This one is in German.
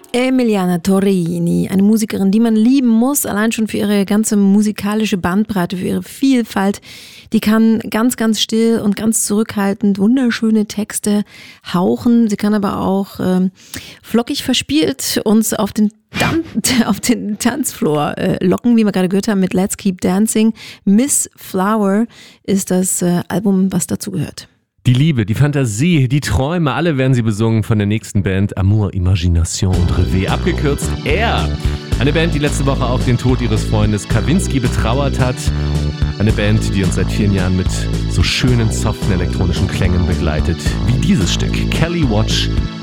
Emiliana Torrini, eine Musikerin, die man lieben muss, allein schon für ihre ganze musikalische Bandbreite, für ihre Vielfalt. Die kann ganz, ganz still und ganz zurückhaltend wunderschöne Texte hauchen. Sie kann aber auch flockig verspielt uns auf den Tanzfloor locken, wie wir gerade gehört haben mit Let's Keep Dancing. Miss Flower ist das Album, was dazu gehört. Die Liebe, die Fantasie, die Träume, alle werden sie besungen von der nächsten Band Amour, Imagination und Rêve, abgekürzt Air. Eine Band, die letzte Woche auch den Tod ihres Freundes Kawinski betrauert hat. Eine Band, die uns seit 4 Jahren mit so schönen, soften elektronischen Klängen begleitet, wie dieses Stück. Kelly Watch